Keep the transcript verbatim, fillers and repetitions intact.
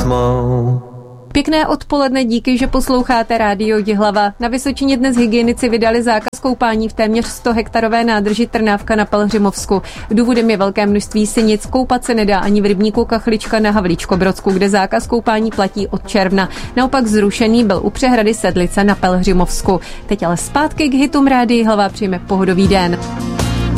tmou. Pěkné odpoledne, díky, že posloucháte Rádio Jihlava. Na Vysočině dnes hygienici vydali zákaz koupání v téměř sto hektarové nádrži Trnávka na Pelhřimovsku. Důvodem je velké množství sinic, koupat se nedá ani v rybníku Kachlička na Havlíčkobrodsku, kde zákaz koupání platí od června. Naopak zrušený byl u přehrady Sedlice na Pelhřimovsku. Teď ale zpátky k hitům Rádia Jihlava, přijme pohodový den.